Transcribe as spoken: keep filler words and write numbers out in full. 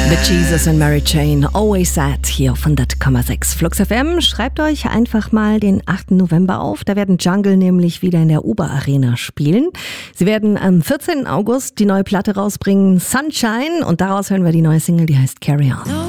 The Jesus and Mary Chain, Always Sad, hier auf hundert Komma sechs Flux F M. Schreibt euch einfach mal den achten November auf. Da werden Jungle nämlich wieder in der Oberarena spielen. Sie werden am vierzehnten August die neue Platte rausbringen, Sunshine. Und daraus hören wir die neue Single, die heißt Carry On.